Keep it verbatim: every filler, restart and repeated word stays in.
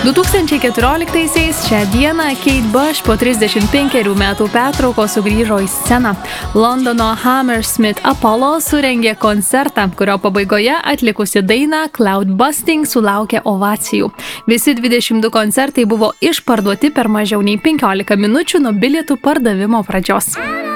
du tūkstančiai keturioliktaisiais šią dieną Kate Bush po trisdešimt penkerių metų pertraukos sugrįžo į sceną. Londono Hammersmith Apollo surengė koncertą, kurio pabaigoje atlikusi dainą Cloud Busting sulaukė ovacijų. Visi dvidešimt du koncertai buvo išparduoti per mažiau nei penkiolika minučių nuo bilietų pardavimo pradžios.